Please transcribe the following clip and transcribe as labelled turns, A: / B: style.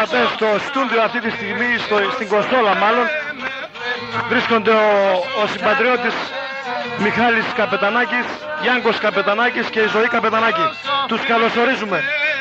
A: ακροατές, στο στούντιο αυτή τη στιγμή, στην Κοστόλα μάλλον, βρίσκονται ο συμπατριώτης Μιχάλης Καπετανάκης, Γιάνγκος Καπετανάκης και η Ζωή Καπετανάκη. Τους καλωσορίζουμε.